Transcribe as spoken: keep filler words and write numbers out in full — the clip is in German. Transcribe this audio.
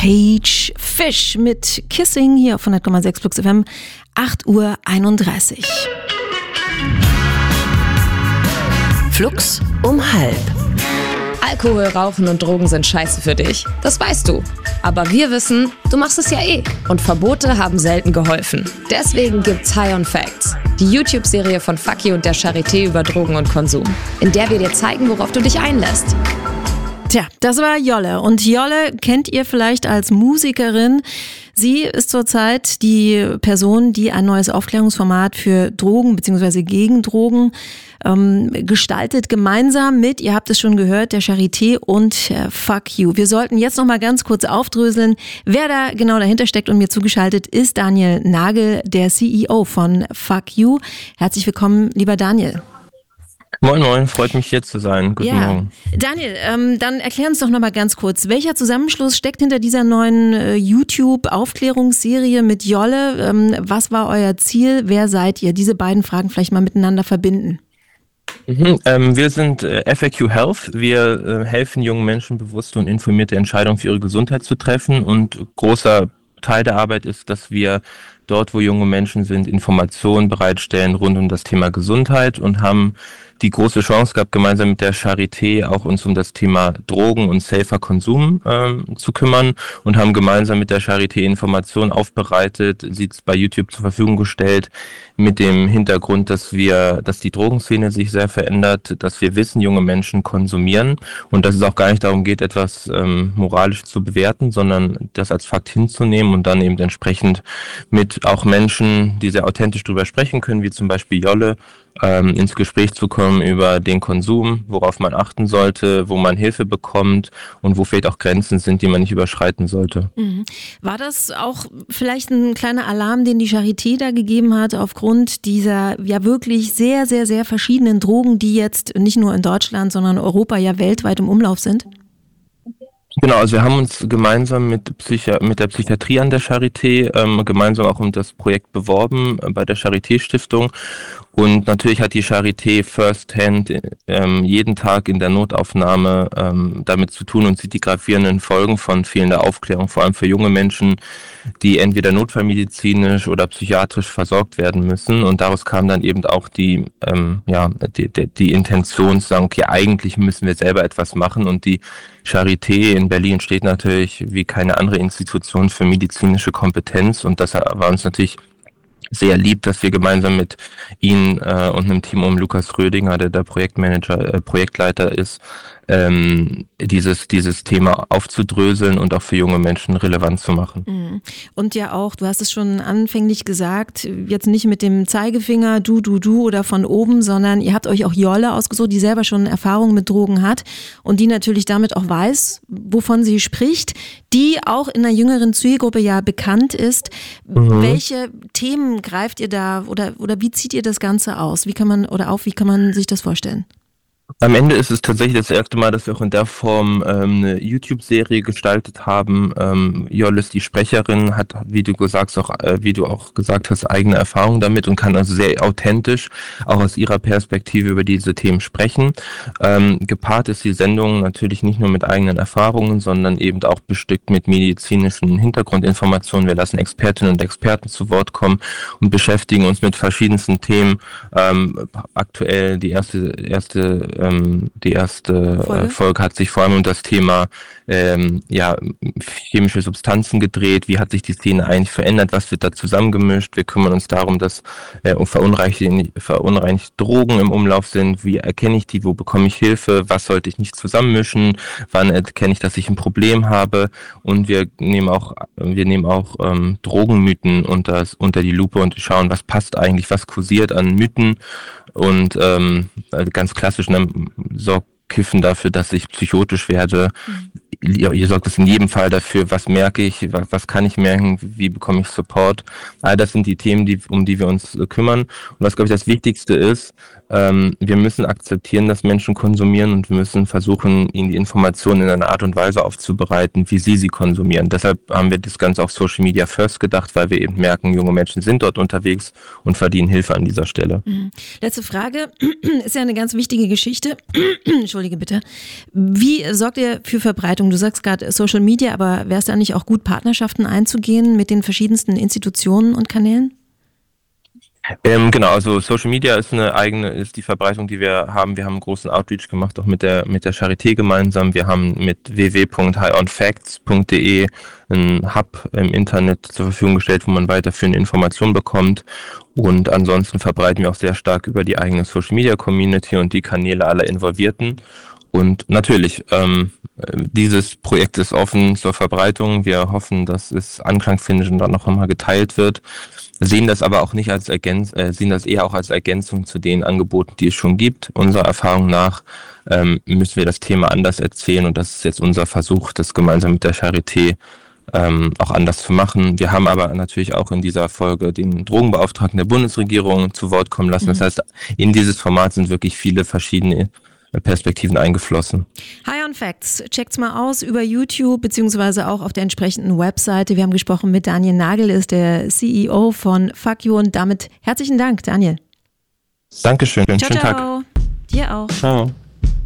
Page Fish mit Kissing hier auf hundert Komma sechs Flux F M, acht Uhr einunddreißig. Flux um halb. Alkohol, Rauchen und Drogen sind scheiße für dich. Das weißt du. Aber wir wissen, du machst es ja eh. Und Verbote haben selten geholfen. Deswegen gibt's High on Facts. Die YouTube-Serie von Fuck You und der Charité über Drogen und Konsum. In der wir dir zeigen, worauf du dich einlässt. Tja, das war Jolle. Und Jolle kennt ihr vielleicht als Musikerin. Sie ist zurzeit die Person, die ein neues Aufklärungsformat für Drogen bzw. gegen Drogen ähm, gestaltet, gemeinsam mit, ihr habt es schon gehört, der Charité und äh, Fuck You. Wir sollten jetzt noch mal ganz kurz aufdröseln, wer da genau dahinter steckt, und mir zugeschaltet ist Daniel Nagel, der C E O von Fuck You. Herzlich willkommen, lieber Daniel. Moin Moin, freut mich hier zu sein. Guten ja. Morgen. Daniel, ähm, dann erklär uns doch noch mal ganz kurz, welcher Zusammenschluss steckt hinter dieser neuen äh, YouTube-Aufklärungsserie mit Jolle? Ähm, was war euer Ziel? Wer seid ihr? Diese beiden Fragen vielleicht mal miteinander verbinden. Mhm, ähm, wir sind äh, F A Q Health. Wir äh, helfen jungen Menschen, bewusste und informierte Entscheidungen für ihre Gesundheit zu treffen. Und großer Teil der Arbeit ist, dass wir dort, wo junge Menschen sind, Informationen bereitstellen rund um das Thema Gesundheit, und haben die große Chance gehabt, gemeinsam mit der Charité auch uns um das Thema Drogen und safer Konsum ähm, zu kümmern, und haben gemeinsam mit der Charité Informationen aufbereitet, sie bei YouTube zur Verfügung gestellt, mit dem Hintergrund, dass wir, dass die Drogenszene sich sehr verändert, dass wir wissen, junge Menschen konsumieren, und dass es auch gar nicht darum geht, etwas ähm, moralisch zu bewerten, sondern das als Fakt hinzunehmen und dann eben entsprechend mit auch Menschen, die sehr authentisch darüber sprechen können, wie zum Beispiel Jolle, ähm, ins Gespräch zu kommen über den Konsum, worauf man achten sollte, wo man Hilfe bekommt und wo vielleicht auch Grenzen sind, die man nicht überschreiten sollte. Mhm. War das auch vielleicht ein kleiner Alarm, den die Charité da gegeben hat, aufgrund dieser ja wirklich sehr, sehr, sehr verschiedenen Drogen, die jetzt nicht nur in Deutschland, sondern in Europa ja weltweit im Umlauf sind? Genau, also wir haben uns gemeinsam mit, Psychi- mit der Psychiatrie an der Charité ähm, gemeinsam auch um das Projekt beworben äh, bei der Charité-Stiftung. Und natürlich hat die Charité firsthand ähm, jeden Tag in der Notaufnahme ähm, damit zu tun und sieht die gravierenden Folgen von fehlender Aufklärung, vor allem für junge Menschen, die entweder notfallmedizinisch oder psychiatrisch versorgt werden müssen. Und daraus kam dann eben auch die, ähm, ja, die, die, die Intention zu sagen, okay, eigentlich müssen wir selber etwas machen. Und die Charité in Berlin steht natürlich wie keine andere Institution für medizinische Kompetenz. Und das war uns natürlich sehr lieb, dass wir gemeinsam mit Ihnen äh, und einem Team um Lukas Rödinger, der der Projektmanager, äh, Projektleiter ist, ähm, dieses dieses Thema aufzudröseln und auch für junge Menschen relevant zu machen. Und ja auch, du hast es schon anfänglich gesagt, jetzt nicht mit dem Zeigefinger du, du, du oder von oben, sondern ihr habt euch auch Jolle ausgesucht, die selber schon Erfahrung mit Drogen hat und die natürlich damit auch weiß, wovon sie spricht, die auch in einer jüngeren Zielgruppe ja bekannt ist. Mhm. Welche Themen greift ihr da oder oder wie zieht ihr das Ganze aus? Wie kann man oder auf, wie kann man sich das vorstellen? Am Ende ist es tatsächlich das erste Mal, dass wir auch in der Form ähm, eine YouTube-Serie gestaltet haben. Ähm, Jolle ist die Sprecherin, hat, wie du gesagt, auch, äh, wie du auch gesagt hast, eigene Erfahrungen damit und kann also sehr authentisch auch aus ihrer Perspektive über diese Themen sprechen. Ähm, gepaart ist die Sendung natürlich nicht nur mit eigenen Erfahrungen, sondern eben auch bestückt mit medizinischen Hintergrundinformationen. Wir lassen Expertinnen und Experten zu Wort kommen und beschäftigen uns mit verschiedensten Themen. Ähm, aktuell die erste erste Ähm, die erste Folge? Äh, Folge hat sich vor allem um das Thema ähm, ja, chemische Substanzen gedreht. Wie hat sich die Szene eigentlich verändert? Was wird da zusammengemischt? Wir kümmern uns darum, dass äh, verunreinigte, verunreinigte Drogen im Umlauf sind. Wie erkenne ich die? Wo bekomme ich Hilfe? Was sollte ich nicht zusammenmischen? Wann erkenne ich, dass ich ein Problem habe? Und wir nehmen auch, wir nehmen auch ähm, Drogenmythen unter, unter die Lupe und schauen, was passt eigentlich, was kursiert an Mythen. Und ähm, ganz klassisch, ne, sorgt Kiffen dafür, dass ich psychotisch werde. Mhm. Ihr, ihr sorgt es in jedem Fall dafür, was merke ich, was, was kann ich merken, wie bekomme ich Support. All das sind die Themen, die, um die wir uns äh, kümmern. Und was, glaube ich, das Wichtigste ist, ähm, wir müssen akzeptieren, dass Menschen konsumieren, und wir müssen versuchen, ihnen die Informationen in einer Art und Weise aufzubereiten, wie sie sie konsumieren. Deshalb haben wir das Ganze auf Social Media First gedacht, weil wir eben merken, junge Menschen sind dort unterwegs und verdienen Hilfe an dieser Stelle. Mhm. Letzte Frage, ist ja eine ganz wichtige Geschichte. Entschuldigung. Entschuldige bitte. Wie sorgt ihr für Verbreitung? Du sagst gerade Social Media, aber wäre es da nicht auch gut, Partnerschaften einzugehen mit den verschiedensten Institutionen und Kanälen? Ähm, genau, also Social Media ist eine eigene, ist die Verbreitung, die wir haben. Wir haben einen großen Outreach gemacht, auch mit der mit der Charité gemeinsam. Wir haben mit w w w punkt high on facts punkt d e einen Hub im Internet zur Verfügung gestellt, wo man weiterführende Informationen bekommt. Und ansonsten verbreiten wir auch sehr stark über die eigene Social Media Community und die Kanäle aller Involvierten. Und natürlich, ähm, dieses Projekt ist offen zur Verbreitung. Wir hoffen, dass es Anklang findet und dann noch einmal geteilt wird. Sehen das aber auch nicht als Ergänz, äh, sehen das eher auch als Ergänzung zu den Angeboten, die es schon gibt. Unserer Erfahrung nach ähm, müssen wir das Thema anders erzählen und das ist jetzt unser Versuch, das gemeinsam mit der Charité ähm, auch anders zu machen. Wir haben aber natürlich auch in dieser Folge den Drogenbeauftragten der Bundesregierung zu Wort kommen lassen. Mhm. Das heißt, in dieses Format sind wirklich viele verschiedene Perspektiven eingeflossen. High on Facts, checkt's mal aus über YouTube beziehungsweise auch auf der entsprechenden Webseite. Wir haben gesprochen mit Daniel Nagel, ist der C E O von Fuck You und damit herzlichen Dank, Daniel. Dankeschön, ciao, schönen ciao. Tag. Dir auch. Ciao.